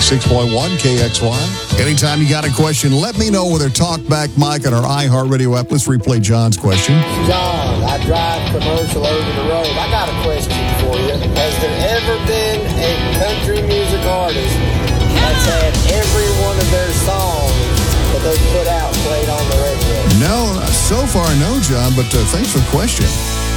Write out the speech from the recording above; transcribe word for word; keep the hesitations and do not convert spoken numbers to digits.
ninety-six point one K X Y. Anytime you got a question, let me know with our Talkback mic on our iHeartRadio app. Let's replay John's question. John, I drive commercial over the road. I got a question for you. Has there ever been a country music artist that's had every one of their songs that they put out played on the radio? No, so far no, John, but uh, thanks for the question.